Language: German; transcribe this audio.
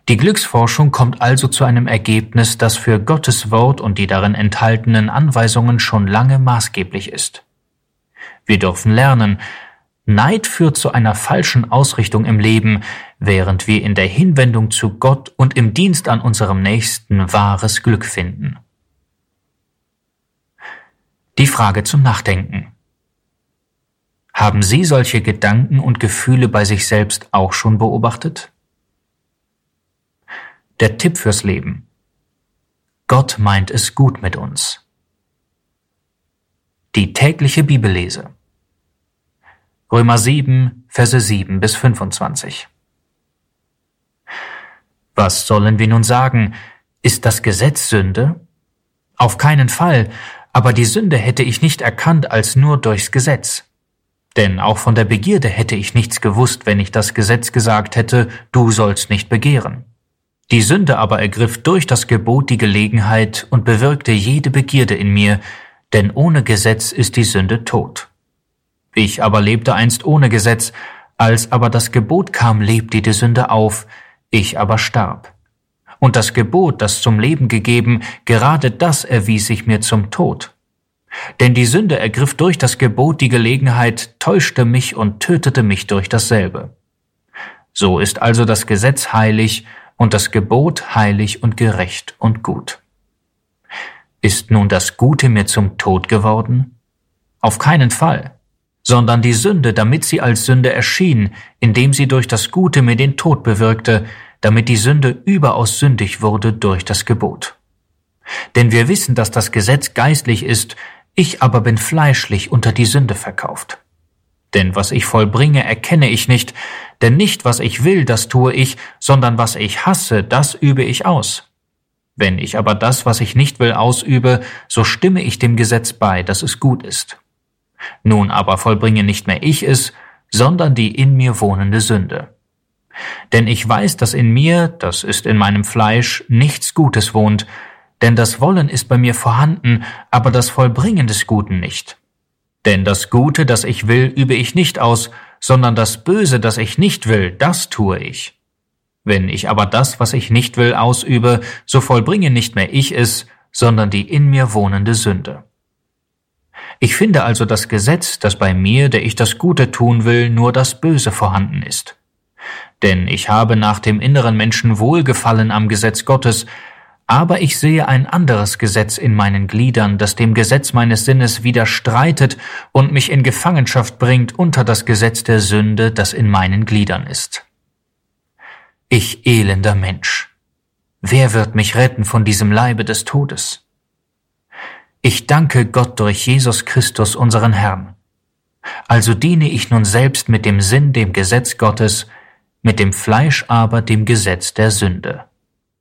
Die Glücksforschung kommt also zu einem Ergebnis, das für Gottes Wort und die darin enthaltenen Anweisungen schon lange maßgeblich ist. Wir dürfen lernen, Neid führt zu einer falschen Ausrichtung im Leben, während wir in der Hinwendung zu Gott und im Dienst an unserem Nächsten wahres Glück finden. Die Frage zum Nachdenken. Haben Sie solche Gedanken und Gefühle bei sich selbst auch schon beobachtet? Der Tipp fürs Leben. Gott meint es gut mit uns. Die tägliche Bibellese. Römer 7, Verse 7 bis 25. Was sollen wir nun sagen? Ist das Gesetz Sünde? Auf keinen Fall, aber die Sünde hätte ich nicht erkannt als nur durchs Gesetz. Denn auch von der Begierde hätte ich nichts gewusst, wenn ich das Gesetz gesagt hätte, du sollst nicht begehren. Die Sünde aber ergriff durch das Gebot die Gelegenheit und bewirkte jede Begierde in mir, denn ohne Gesetz ist die Sünde tot. Ich aber lebte einst ohne Gesetz, als aber das Gebot kam, lebte die Sünde auf, ich aber starb. Und das Gebot, das zum Leben gegeben, gerade das erwies sich mir zum Tod. Denn die Sünde ergriff durch das Gebot die Gelegenheit, täuschte mich und tötete mich durch dasselbe. So ist also das Gesetz heilig und das Gebot heilig und gerecht und gut. Ist nun das Gute mir zum Tod geworden? Auf keinen Fall, sondern die Sünde, damit sie als Sünde erschien, indem sie durch das Gute mir den Tod bewirkte, damit die Sünde überaus sündig wurde durch das Gebot. Denn wir wissen, dass das Gesetz geistlich ist, ich aber bin fleischlich unter die Sünde verkauft. Denn was ich vollbringe, erkenne ich nicht, denn nicht, was ich will, das tue ich, sondern was ich hasse, das übe ich aus. Wenn ich aber das, was ich nicht will, ausübe, so stimme ich dem Gesetz bei, dass es gut ist. Nun aber vollbringe nicht mehr ich es, sondern die in mir wohnende Sünde. Denn ich weiß, dass in mir, das ist in meinem Fleisch, nichts Gutes wohnt, denn das Wollen ist bei mir vorhanden, aber das Vollbringen des Guten nicht. Denn das Gute, das ich will, übe ich nicht aus, sondern das Böse, das ich nicht will, das tue ich. Wenn ich aber das, was ich nicht will, ausübe, so vollbringe nicht mehr ich es, sondern die in mir wohnende Sünde. Ich finde also das Gesetz, dass bei mir, der ich das Gute tun will, nur das Böse vorhanden ist. Denn ich habe nach dem inneren Menschen Wohlgefallen am Gesetz Gottes, aber ich sehe ein anderes Gesetz in meinen Gliedern, das dem Gesetz meines Sinnes widerstreitet und mich in Gefangenschaft bringt unter das Gesetz der Sünde, das in meinen Gliedern ist. Ich elender Mensch! Wer wird mich retten von diesem Leibe des Todes? Ich danke Gott durch Jesus Christus, unseren Herrn. Also diene ich nun selbst mit dem Sinn dem Gesetz Gottes, mit dem Fleisch aber dem Gesetz der Sünde.